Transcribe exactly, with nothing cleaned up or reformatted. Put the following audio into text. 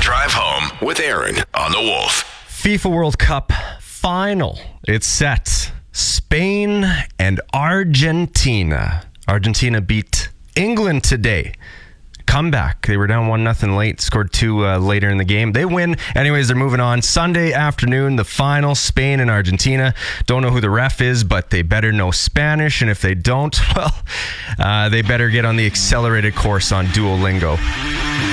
Drive home with Aaron on the Wolf. FIFA World Cup final. It's set. Spain and Argentina. Argentina beat England today. Comeback. They were down one nothing late, scored two uh, later in the game. They win. Anyways, they're moving on. Sunday afternoon, the final, Spain and Argentina. Don't know who the ref is, but they better know Spanish. And if they don't, well, uh, they better get on the accelerated course on Duolingo.